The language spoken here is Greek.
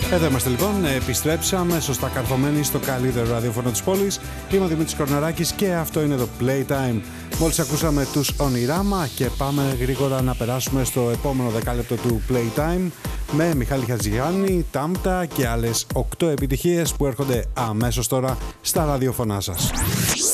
Εδώ είμαστε λοιπόν, επιστρέψαμε σωστά καρφωμένοι στο καλύτερο ραδιόφωνο της πόλης. Είμαι ο Δημήτρης Κορναράκης και αυτό είναι το Playtime. Μόλις ακούσαμε τους Oniρama και πάμε γρήγορα να περάσουμε στο επόμενο δεκάλεπτο του Playtime με Μιχάλη Χατζηγιάννη, Τάμτα και άλλες 8 επιτυχίες που έρχονται αμέσως τώρα στα ραδιόφωνά σας.